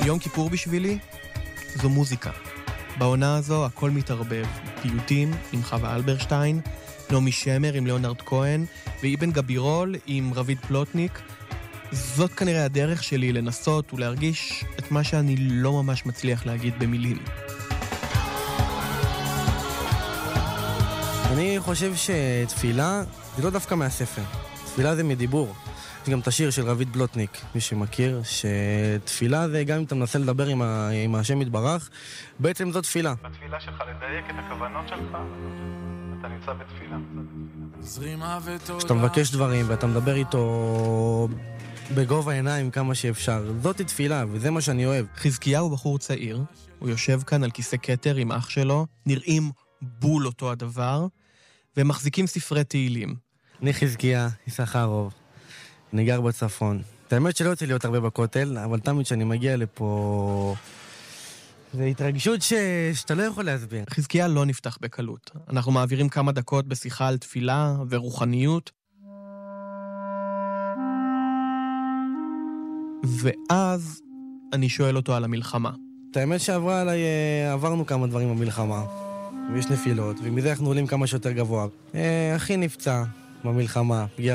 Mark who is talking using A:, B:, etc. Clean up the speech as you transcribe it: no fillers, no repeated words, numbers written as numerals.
A: יום כיפור בשבילי זו מוזיקה. בעונה הזו הכל מתערבב. פיוטים עם חווה אלברשטיין, נעמי שמר עם ליאונרד כהן, ואיבן גבירול עם רביד פלוטניק. זאת כנראה הדרך שלי לנסות ולהרגיש את מה שאני לא ממש מצליח להגיד במילים.
B: אני חושב שתפילה זה לא דווקא מהספר. תפילה זה מדיבור. יש גם את השיר של רביד פלוטניק, מי שמכיר, שתפילה זה גם אם אתה מנסה לדבר עם השם יתברך, בעצם זו תפילה.
C: בתפילה שלך לדייק את הכוונות שלך, אתה נמצא בתפילה.
B: כשאתה מבקש דברים ואתה מדבר איתו בגובה העיניים כמה שאפשר, זאת תפילה וזה מה שאני אוהב.
A: חזקיה הוא בחור צעיר, הוא יושב כאן על כיסא כתר עם אח שלו, נראים בול אותו הדבר, והם מחזיקים ספרי תהילים.
B: אני חזקיה, יששכרוב. אני גר בצפון. את האמת שלא יוצא להיות הרבה בכותל, אבל תמיד שאני מגיע לפה זה התרגשות שאתה לא יכול להסביר.
A: חזקיה לא נפתח בקלות. אנחנו מעבירים כמה דקות בשיחה על תפילה ורוחניות. ואז אני שואל אותו על המלחמה.
B: את האמת שעברה עליי, עברנו כמה דברים במלחמה. ויש נפילות, ומזה אנחנו עולים כמה שיותר גבוה. אחי נפצע במלחמה, פגיעה